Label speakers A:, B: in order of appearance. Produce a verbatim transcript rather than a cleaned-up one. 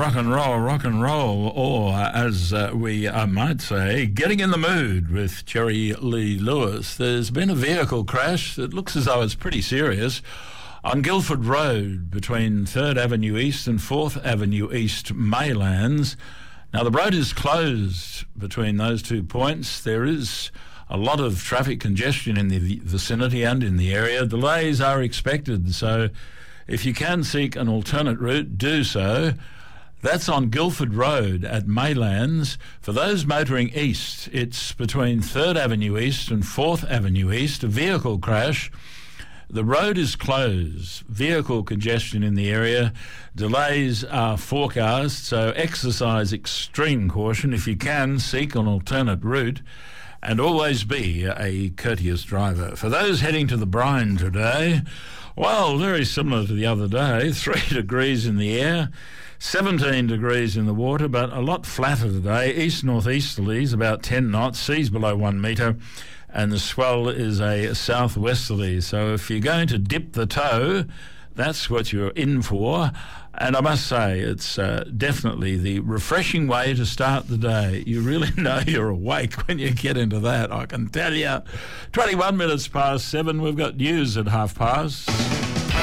A: rock and roll, rock and roll, or uh, as uh, we uh, might say, getting in the mood with Jerry Lee Lewis. There's been a vehicle crash that looks as though it's pretty serious on Guildford Road between third Avenue East and fourth Avenue East, Maylands. Now, the road is closed between those two points. There is a lot of traffic congestion in the vicinity and in the area. Delays are expected, so if you can seek an alternate route, do so. That's on Guildford Road at Maylands. For those motoring east, it's between third Avenue East and fourth Avenue East, a vehicle crash. The road is closed, vehicle congestion in the area, delays are forecast, so exercise extreme caution. If you can, seek an alternate route and always be a courteous driver. For those heading to the brine today, well, very similar to the other day, three degrees in the air, seventeen degrees in the water, but a lot flatter today. East-northeasterlies, about ten knots, seas below one metre, and the swell is a southwesterly. So if you're going to dip the toe, that's what you're in for. And I must say, it's uh, definitely the refreshing way to start the day. You really know you're awake when you get into that, I can tell you. twenty-one minutes past seven, we've got news at half past.